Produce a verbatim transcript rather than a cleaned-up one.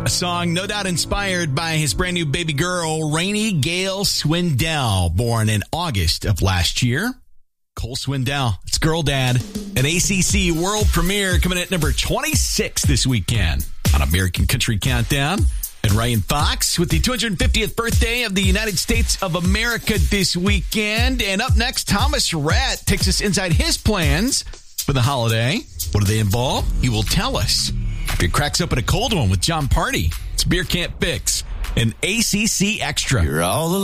A song no doubt inspired by his brand new baby girl, Rainy Gale Swindell, born in August of last year. Cole Swindell, it's Girl Dad. An A C C world premiere coming at number twenty-six this weekend on American Country Countdown. And Ryan Fox with the two hundred fiftieth birthday of the United States of America this weekend. And up next, Thomas Rhett takes us inside his plans for the holiday. What do they involve? He will tell us after he cracks open a cold one with John Party. It's Beer Can't Fix, an A C C Extra. You're all